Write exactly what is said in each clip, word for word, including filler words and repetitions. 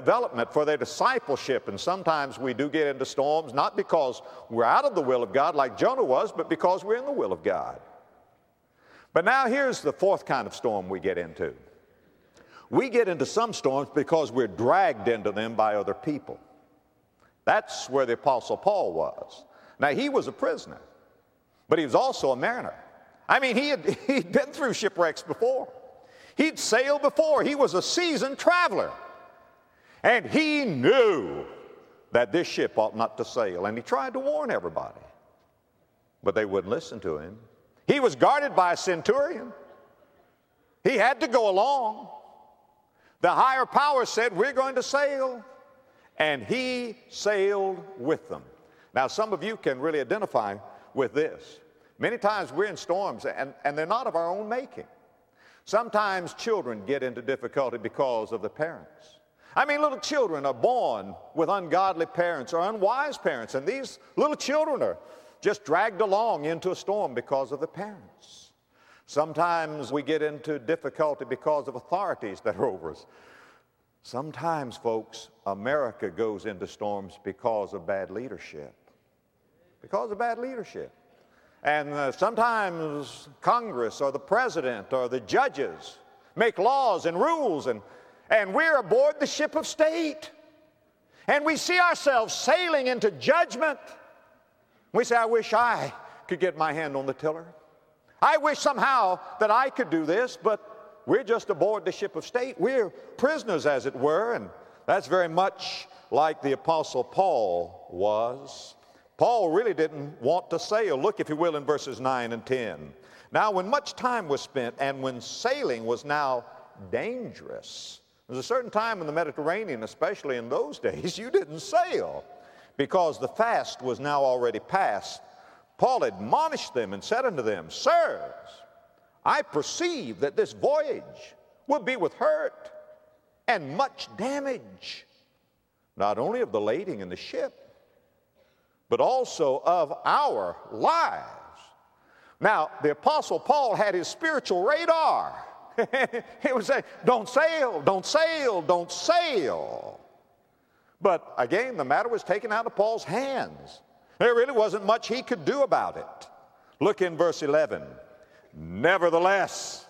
development, for their discipleship. And sometimes we do get into storms, not because we're out of the will of God like Jonah was, but because we're in the will of God. But now here's the fourth kind of storm we get into. We get into some storms because we're dragged into them by other people. That's where the Apostle Paul was. Now, he was a prisoner, but he was also a mariner. I mean, he had, he'd been through shipwrecks before. He'd sailed before. He was a seasoned traveler. And he knew that this ship ought not to sail. And he tried to warn everybody, but they wouldn't listen to him. He was guarded by a centurion. He had to go along. The higher power said, we're going to sail. And he sailed with them. Now, some of you can really identify with this. Many times we're in storms, and, and they're not of our own making. Sometimes children get into difficulty because of the parents. I mean, little children are born with ungodly parents or unwise parents, and these little children are just dragged along into a storm because of the parents. Sometimes we get into difficulty because of authorities that are over us. Sometimes, folks, America goes into storms because of bad leadership. Because of bad leadership. And uh, sometimes Congress or the president or the judges make laws and rules, and, and we're aboard the ship of state. And we see ourselves sailing into judgment. We say, I wish I could get my hand on the tiller. I wish somehow that I could do this, but we're just aboard the ship of state. We're prisoners, as it were, and that's very much like the Apostle Paul was. Paul really didn't want to sail. Look, if you will, in verses nine and ten. Now, when much time was spent and when sailing was now dangerous, there was a certain time in the Mediterranean, especially in those days, you didn't sail because the fast was now already past. Paul admonished them and said unto them, Sirs, I perceive that this voyage will be with hurt and much damage, not only of the lading in the ship, but also of our lives. Now, the Apostle Paul had his spiritual radar. He would say, don't sail, don't sail, don't sail. But again, the matter was taken out of Paul's hands. There really wasn't much he could do about it. Look in verse eleven. Nevertheless,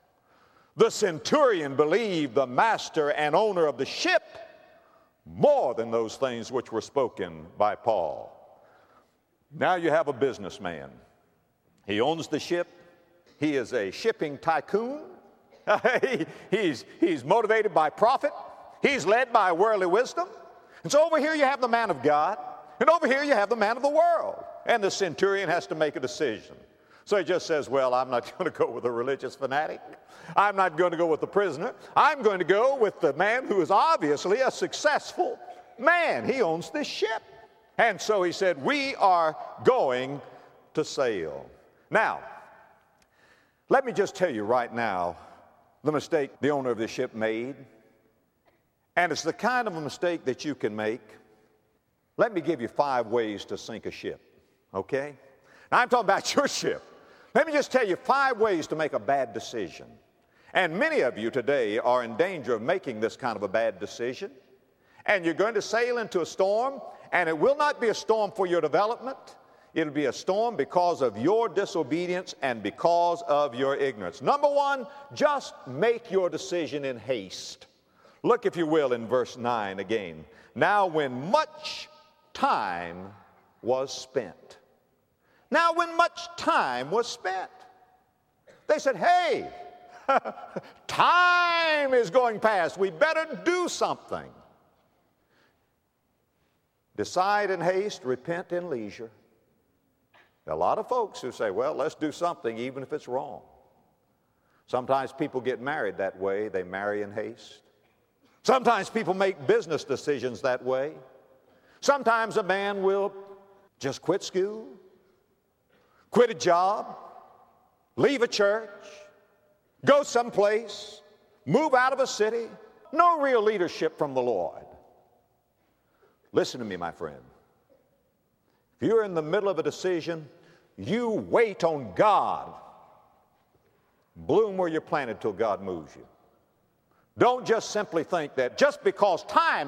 the centurion believed the master and owner of the ship more than those things which were spoken by Paul. Now you have a businessman. He owns the ship. He is a shipping tycoon. he, he's, he's motivated by profit. He's led by worldly wisdom. And so over here you have the man of God, and over here you have the man of the world. And the centurion has to make a decision. So he just says, well, I'm not going to go with a religious fanatic. I'm not going to go with the prisoner. I'm going to go with the man who is obviously a successful man. He owns this ship. And so he said, we are going to sail. Now, let me just tell you right now the mistake the owner of this ship made. And it's the kind of a mistake that you can make. Let me give you five ways to sink a ship, okay? Now, I'm talking about your ship. Let me just tell you five ways to make a bad decision. And many of you today are in danger of making this kind of a bad decision. And you're going to sail into a storm, and it will not be a storm for your development. It'll be a storm because of your disobedience and because of your ignorance. Number one, just make your decision in haste. Look, if you will, in verse nine again. Now, when much time was spent. Now, when much time was spent. They said, hey, time is going past. We better do something. Decide in haste, repent in leisure. There are a lot of folks who say, well, let's do something even if it's wrong. Sometimes people get married that way. They marry in haste. Sometimes people make business decisions that way. Sometimes a man will just quit school, quit a job, leave a church, go someplace, move out of a city. No real leadership from the Lord. Listen to me, my friend. If you're in the middle of a decision, you wait on God. Bloom where you're planted till God moves you. Don't just simply think that just because time